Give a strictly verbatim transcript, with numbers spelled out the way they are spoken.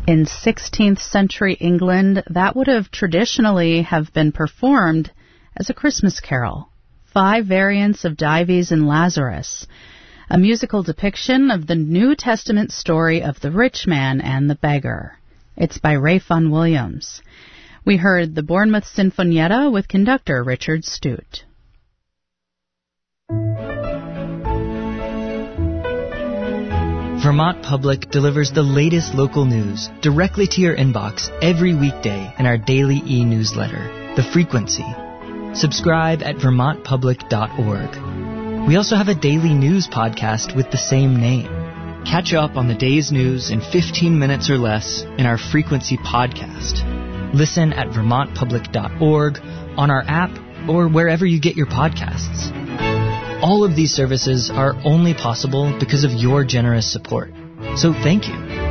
In sixteenth century England, that would have traditionally have been performed as a Christmas carol. Five variants of Dives and Lazarus, a musical depiction of the New Testament story of the rich man and the beggar. It's by Rayfun Williams. We heard the Bournemouth Sinfonietta with conductor Richard Stute. Vermont Public delivers the latest local news directly to your inbox every weekday in our daily e-newsletter, The Frequency. Subscribe at vermont public dot org. We also have a daily news podcast with the same name. Catch up on the day's news in fifteen minutes or less in our Frequency podcast. Listen at vermont public dot org, on our app, or wherever you get your podcasts. All of these services are only possible because of your generous support. So thank you.